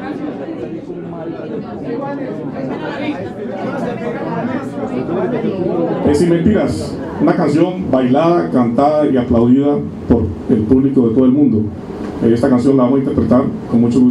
Es Sin Mentiras, una canción bailada, cantada y aplaudida por el público de todo el mundo. Esta canción la vamos a interpretar con mucho gusto.